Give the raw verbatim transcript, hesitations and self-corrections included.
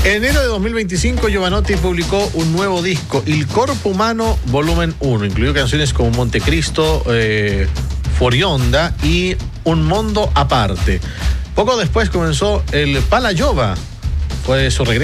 En enero de dos mil veinticinco, Jovanotti publicó un nuevo disco, Il Corpo Umano Volumen uno. Incluyó canciones como Montecristo, eh, Forionda y Un Mundo Aparte. Poco después comenzó el Pala Jova. Fue su regreso